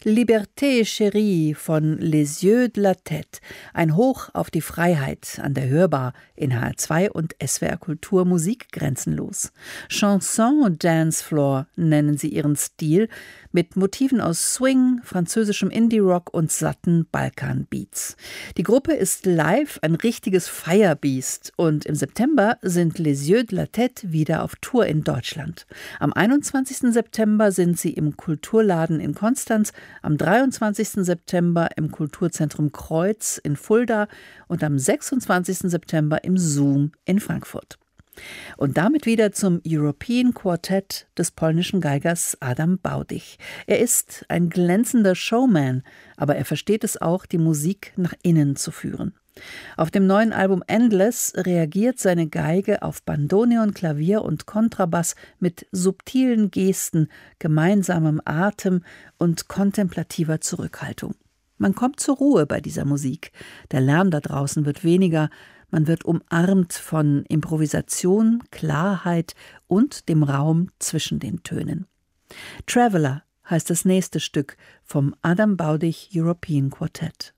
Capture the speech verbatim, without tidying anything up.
Liberté chérie von Les Yeux de la Tête, ein Hoch auf die Freiheit an der Hörbar in H R zwei und S W R Kultur Musik grenzenlos. Chanson und Dancefloor nennen sie ihren Stil, mit Motiven aus Swing, französischem Indie-Rock und satten Balkan-Beats. Die Gruppe ist live ein richtiges Firebeast und im September sind Les Yeux de la Tête wieder auf Tour in Deutschland. Am einundzwanzigsten September sind sie im Kulturladen in Konstanz, am dreiundzwanzigsten September im Kulturzentrum Kreuz in Fulda und am sechsundzwanzigsten September im Zoom in Frankfurt. Und damit wieder zum European Quartett des polnischen Geigers Adam Baudig. Er ist ein glänzender Showman, aber er versteht es auch, die Musik nach innen zu führen. Auf dem neuen Album Endless reagiert seine Geige auf Bandoneon, Klavier und Kontrabass mit subtilen Gesten, gemeinsamem Atem und kontemplativer Zurückhaltung. Man kommt zur Ruhe bei dieser Musik. Der Lärm da draußen wird weniger. Man wird umarmt von Improvisation, Klarheit und dem Raum zwischen den Tönen. Traveler heißt das nächste Stück vom Adam Baudig European Quartett.